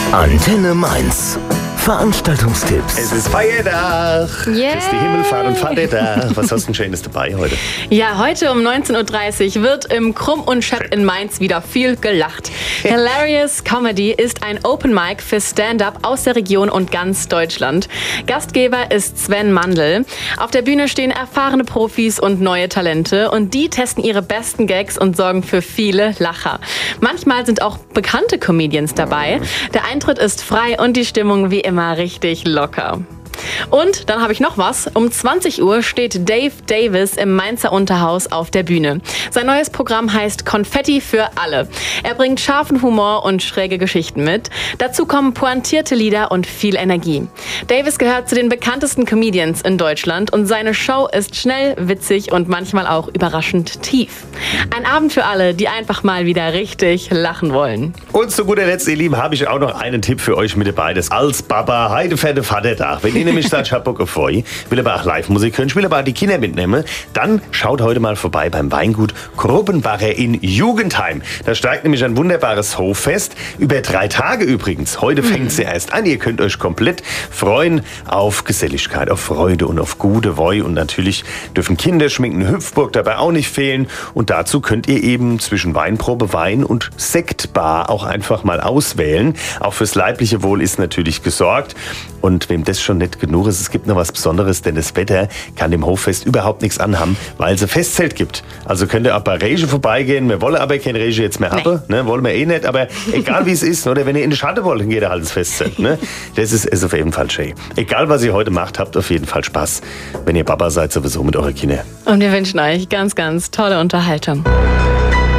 Antenne Mainz. Veranstaltungstipps. Es ist Feiertag. Yeah. Christi Himmelfahrt und Vatertag. Was hast du denn Schönes dabei heute? Ja, heute um 19.30 Uhr wird im Krumm und Schepp in Mainz wieder viel gelacht. Hilarious Comedy ist ein Open Mic für Stand-Up aus der Region und ganz Deutschland. Gastgeber ist Sven Mandl. Auf der Bühne stehen erfahrene Profis und neue Talente und die testen ihre besten Gags und sorgen für viele Lacher. Manchmal sind auch bekannte Comedians dabei. Der Eintritt ist frei und die Stimmung wie immer richtig locker. Und dann habe ich noch was. Um 20 Uhr steht Dave Davis im Mainzer Unterhaus auf der Bühne. Sein neues Programm heißt Konfetti für alle. Er bringt scharfen Humor und schräge Geschichten mit. Dazu kommen pointierte Lieder und viel Energie. Davis gehört zu den bekanntesten Comedians in Deutschland und seine Show ist schnell, witzig und manchmal auch überraschend tief. Ein Abend für alle, die einfach mal wieder richtig lachen wollen. Und zu guter Letzt, ihr Lieben, habe ich auch noch einen Tipp für euch mit dabei. Das als Baba, heute fette Vatertag. Wenn ihr nämlich sagt, ich hab Bock auf euch, will aber auch Live-Musik hören, ich will aber auch die Kinder mitnehmen, dann schaut heute mal vorbei beim Weingut Kruppenbacher in Jugendheim. Da steigt nämlich ein wunderbares Hoffest, über 3 Tage übrigens. Heute fängt sie erst an. Ihr könnt euch komplett freuen auf Geselligkeit, auf Freude und auf gute Woi. Und natürlich dürfen Kinder schminken, Hüpfburg dabei auch nicht fehlen. Und dazu könnt ihr eben zwischen Weinprobe, Wein und Sektbar auch einfach mal auswählen. Auch fürs leibliche Wohl ist natürlich gesorgt. Und wem das schon nicht genug ist, es gibt noch was Besonderes, denn das Wetter kann dem Hoffest überhaupt nichts anhaben, weil es ein Festzelt gibt. Also könnt ihr auch bei Regen vorbeigehen. Wir wollen aber kein Regen jetzt mehr haben, ne? Wollen wir eh nicht, aber egal wie es ist, oder wenn ihr in die Schatte wollt, dann geht ihr halt ins Festzelt. Ne? Das ist auf jeden Fall schön. Egal was ihr heute macht, habt auf jeden Fall Spaß, wenn ihr Papa seid, sowieso mit euren Kindern. Und wir wünschen euch ganz, ganz tolle Unterhaltung.